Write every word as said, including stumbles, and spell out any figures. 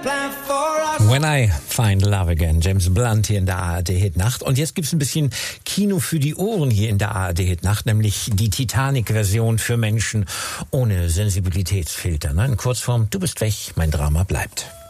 When I Find Love Again, James Blunt hier in der A R D-Hit-Nacht. Und jetzt gibt's ein bisschen Kino für die Ohren hier in der A R D-Hit-Nacht, nämlich die Titanic-Version für Menschen ohne Sensibilitätsfilter. In Kurzform, du bist weg, mein Drama bleibt.